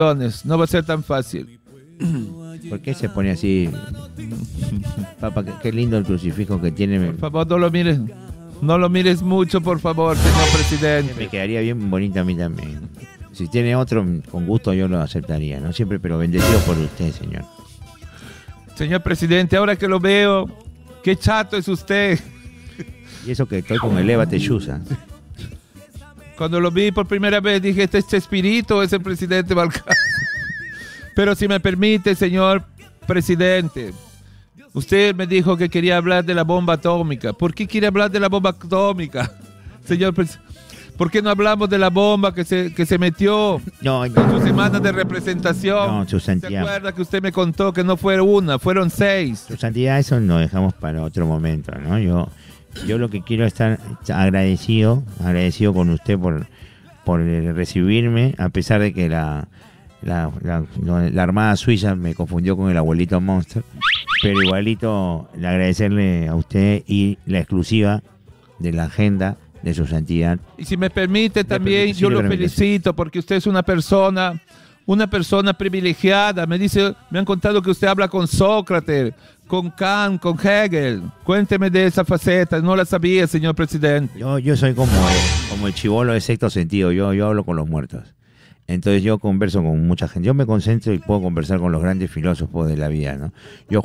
No va a ser tan fácil. ¿Por qué se pone así? Papa, qué lindo el crucifijo que tiene. Por favor, no lo mires. No lo mires mucho, por favor, señor presidente. Me quedaría bien bonita a mí también. Si tiene otro, con gusto yo lo aceptaría, ¿no? Siempre, pero bendecido por usted, señor. Señor presidente, ahora que lo veo, qué chato es usted. Y eso que estoy con el Eva Techuza. Cuando lo vi por primera vez dije, este es Chespirito, es el presidente Balcán. Pero si me permite, señor presidente, usted me dijo que quería hablar de la bomba atómica. ¿Por qué quiere hablar de la bomba atómica, señor presidente? ¿Por qué no hablamos de la bomba que se metió en su semana de representación? No, su santidad. ¿Se acuerda que usted me contó que no fue una, fueron 6? Su santidad, eso lo dejamos para otro momento, ¿no? Yo lo que quiero es estar agradecido con usted por recibirme, a pesar de que la Armada Suiza me confundió con el abuelito Monster, pero igualito le agradecerle a usted y la exclusiva de la agenda de su santidad. Y si me permite también, yo lo felicito porque usted es una persona privilegiada. Me han contado que usted habla con Sócrates, con Kant, con Hegel. Cuénteme de esa faceta, no la sabía, señor presidente. Yo soy como el chibolo de sexto sentido, yo hablo con los muertos. Entonces yo converso con mucha gente. Yo me concentro y puedo conversar con los grandes filósofos de la vida, ¿no? Yo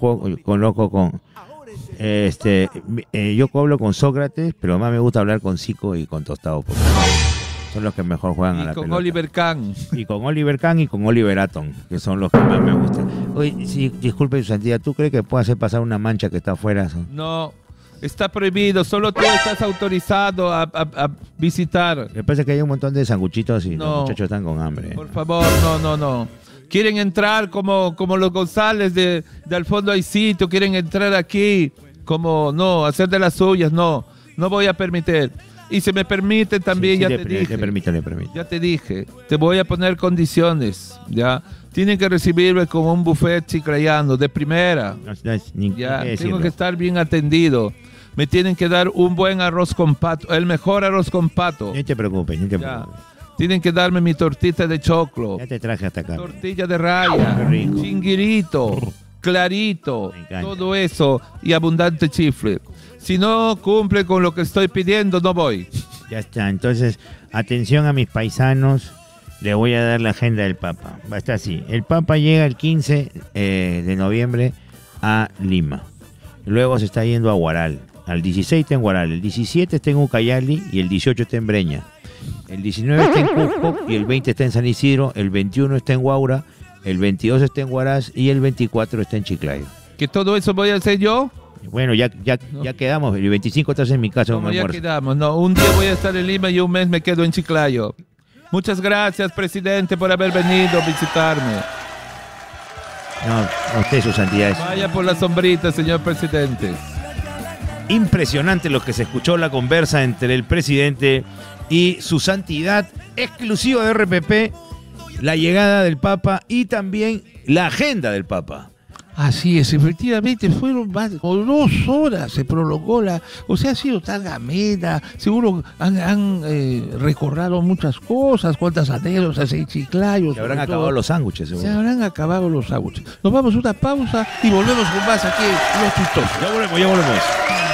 hablo con Sócrates, pero más me gusta hablar con Zico y con Tostado, porque son los que mejor juegan a la pelota. Y con Oliver Kahn. Y con Oliver Kahn y con Oliver Atom, que son los que más me gustan. Oye, sí, disculpe su santidad, ¿tú crees que puede hacer pasar una mancha que está afuera? No, está prohibido, solo tú estás autorizado a visitar. Lo que pasa es que hay un montón de sanguchitos y los muchachos están con hambre. Por favor, no. Quieren entrar como los González de Al Fondo Hay Sitio, quieren entrar aquí, hacer de las suyas, no voy a permitir. Y si me permite también, le permito. Ya te dije, te voy a poner condiciones, ¿ya? Tienen que recibirme como un buffet chiclayano, de primera. Tengo que estar bien atendido. Me tienen que dar un buen arroz con pato, el mejor arroz con pato. No te preocupes. Tienen que darme mi tortita de choclo. Ya te traje hasta acá. Tortilla de raya, chinguirito, clarito, todo eso y abundante chifle. Si no cumple con lo que estoy pidiendo, no voy. Ya está, entonces, atención a mis paisanos, le voy a dar la agenda del Papa. Va a estar así, el Papa llega el 15 de noviembre a Lima. Luego se está yendo a Huaral. Al 16 está en Huaral, el 17 está en Ucayali y el 18 está en Breña. El 19 está en Cusco y el 20 está en San Isidro, el 21 está en Huaura, el 22 está en Huaraz y el 24 está en Chiclayo. ¿Que todo eso voy a hacer yo? Bueno, ya quedamos. El 25 estás en mi casa. ¿Cómo ya quedamos? No, un día voy a estar en Lima y un mes me quedo en Chiclayo. Muchas gracias, presidente, por haber venido a visitarme. No, usted, su santidad. Vaya por la sombrita, señor presidente. Impresionante lo que se escuchó la conversa entre el presidente y su santidad, exclusiva de RPP, la llegada del Papa y también la agenda del Papa. Así es, efectivamente, fueron más de 2 horas, se prolongó ha sido tan amena, seguro han recorrido muchas cosas, cuántas anécdotas en Chiclayo. Se habrán acabado los sándwiches, seguro. Se habrán acabado los sándwiches. Nos vamos a una pausa y volvemos con más aquí en Los Chistosos. Ya volvemos.